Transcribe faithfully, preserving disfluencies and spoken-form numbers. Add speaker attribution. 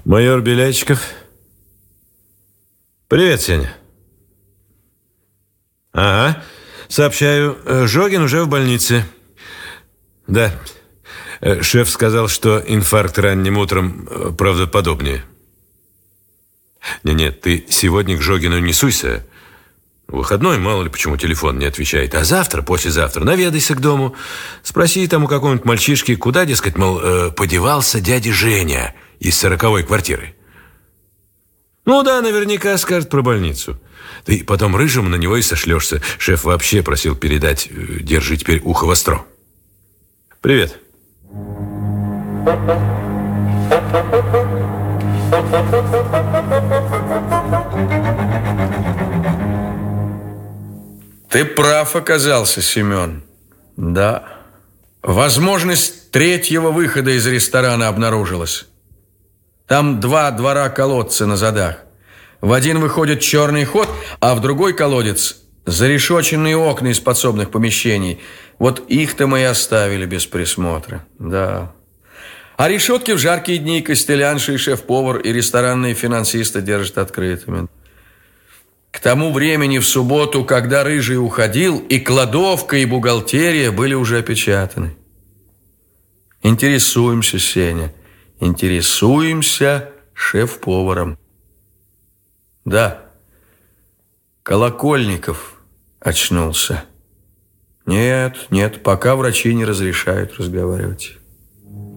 Speaker 1: Майор Белячиков. Привет, Сеня. Ага, сообщаю, Жогин уже в больнице. Да, шеф сказал, что инфаркт ранним утром правдоподобнее. Не-нет, ты сегодня к Жогину не суйся. Выходной, мало ли почему телефон не отвечает. А завтра, послезавтра наведайся к дому. Спроси там у какого-нибудь мальчишки, куда, дескать, мол, э, подевался дядя Женя из сороковой квартиры. Ну да, наверняка скажет про больницу. Ты потом рыжим на него и сошлешься. Шеф вообще просил передать, держи теперь ухо востро. Привет.
Speaker 2: Ты прав оказался, Семен. Да. Возможность третьего выхода из ресторана обнаружилась. Там два двора-колодца на задах. В один выходит черный ход, а в другой колодец зарешоченные окна из подсобных помещений. Вот их-то мы и оставили без присмотра. Да. А решетки в жаркие дни костелянши и шеф-повар и ресторанные финансисты держат открытыми. К тому времени в субботу, когда Рыжий уходил, и кладовка, и бухгалтерия были уже опечатаны. Интересуемся, Сеня, интересуемся шеф-поваром. Да, Колокольников очнулся. Нет, нет, пока врачи не разрешают разговаривать.